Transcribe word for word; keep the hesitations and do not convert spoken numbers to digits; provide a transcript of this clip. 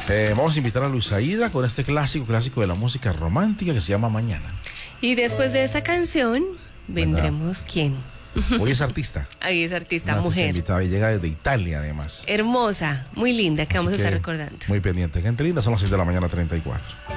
Eh, vamos a invitar a Luis Aida con este clásico, clásico de la música romántica que se llama Mañana. Y después de esa canción, vendremos quién. Hoy es artista. Ahí es artista, Una mujer. Artista invitada y llega desde Italia además. Hermosa, muy linda, que Así vamos a que estar recordando. Muy pendiente. Gente linda, son las seis de la mañana, treinta y cuatro.